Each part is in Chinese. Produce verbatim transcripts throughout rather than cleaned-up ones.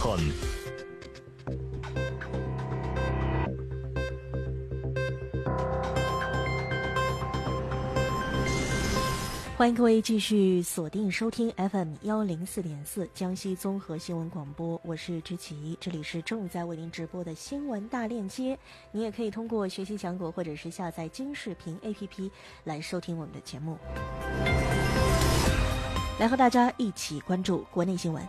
寸。 欢迎各位继续锁定收听 F M 一零四点四江西综合新闻广播，我是知琪，这里是正在为您直播的新闻大链接。你也可以通过学习强国或者是下载金视频 A P P 来收听我们的节目。来和大家一起关注国内新闻。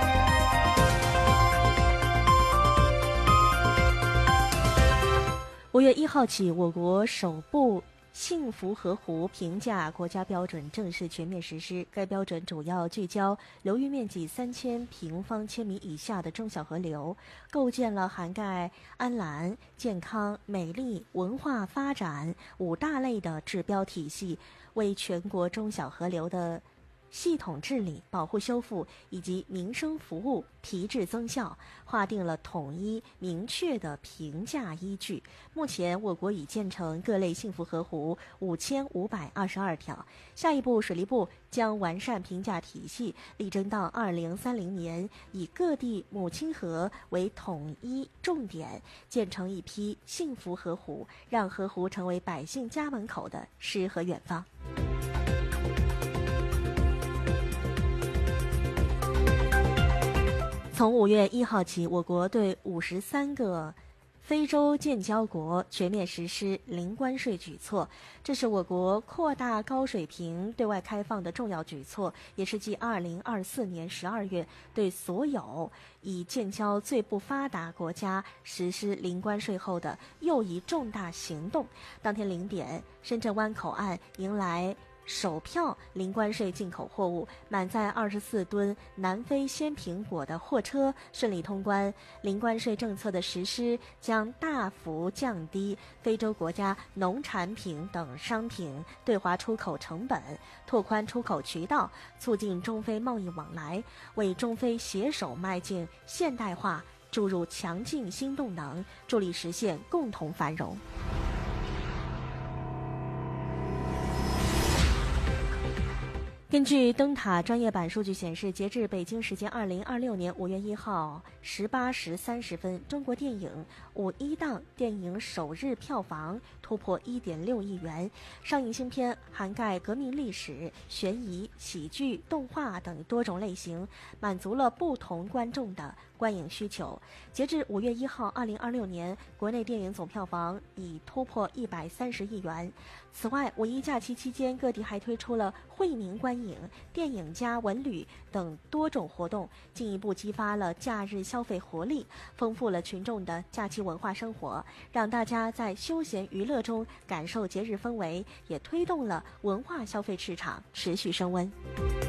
五月一号起，我国首部幸福河湖评价国家标准正式全面实施。该标准主要聚焦流域面积三千平方千米以下的中小河流，构建了涵盖安澜、健康、美丽、文化发展五大类的指标体系，为全国中小河流的系统治理、保护修复以及民生服务提质增效，划定了统一明确的评价依据。目前，我国已建成各类幸福河湖五千五百二十二条。下一步，水利部将完善评价体系，力争到二零三零年，以各地母亲河为统一重点，建成一批幸福河湖，让河湖成为百姓家门口的诗和远方。从五月一号起，我国对五十三个非洲建交国全面实施零关税举措，这是我国扩大高水平对外开放的重要举措，也是继二零二四年十二月对所有已建交最不发达国家实施零关税后的又一重大行动。当天零点，深圳湾口岸迎来首票零关税进口货物，满载二十四吨南非鲜苹果的货车顺利通关。零关税政策的实施将大幅降低非洲国家农产品等商品对华出口成本，拓宽出口渠道，促进中非贸易往来，为中非携手迈进现代化注入强劲新动能，助力实现共同繁荣。根据灯塔专业版数据显示，截至北京时间二零二六年五月一号十八时三十分，中国电影五一档电影首日票房突破一点六亿元，上映新片涵盖革命历史、悬疑、喜剧、动画等多种类型，满足了不同观众的观影需求。截至五月一号，二零二六年国内电影总票房已突破一百三十亿元。此外，五一假期期间，各地还推出了惠民观影、电影加文旅等多种活动，进一步激发了假日消费活力，丰富了群众的假期文化生活，让大家在休闲娱乐中感受节日氛围，也推动了文化消费市场持续升温。